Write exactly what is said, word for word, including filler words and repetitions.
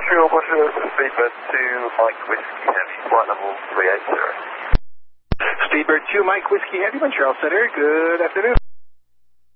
three oh one, Speedbird two, Mike Whiskey Heavy, flight level three eighty. Speedbird two, Mike Whiskey Heavy, Montreal Center. Good afternoon.